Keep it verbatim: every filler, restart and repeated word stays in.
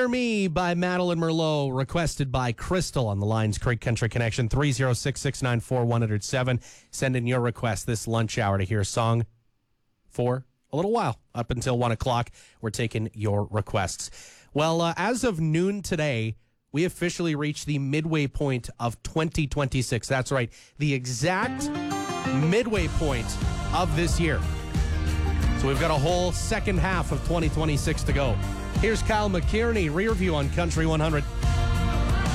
Near Me by Madeline Merlot, requested by Crystal on the Lions Creek Country Connection, three oh six, six nine four, one oh seven. Send in your request this lunch hour to hear a song for a little while, up until one o'clock. We're taking your requests. Well, uh, as of noon today, we officially reached the midway point of twenty twenty-six. That's right, the exact midway point of this year. So we've got a whole second half of twenty twenty-six to go. Here's Kyle McKierney, Rear View on Country one hundred.